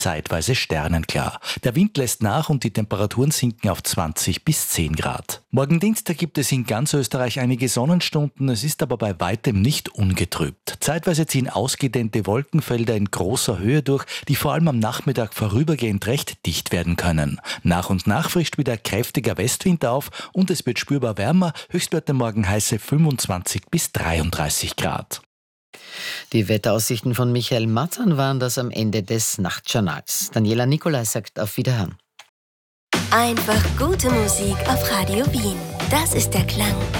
zeitweise sternenklar. Der Wind lässt nach und die Temperaturen sinken auf 20 bis 10 Grad. Morgen Dienstag gibt es in ganz Österreich einige Sonnenstunden, es ist aber bei weitem nicht ungetrübt. Zeitweise ziehen ausgedehnte Wolkenfelder in großer Höhe durch, die vor allem am Nachmittag vorübergehend recht dicht werden können. Nach und nach frischt wieder kräftiger Westwind auf und es wird spürbar wärmer, Höchstwerte morgen heiße 25 bis 33 Grad. Die Wetteraussichten von Michael Matzan waren das am Ende des Nachtjournals. Daniela Nicolai sagt auf Wiederhören. Einfach gute Musik auf Radio Wien. Das ist der Klang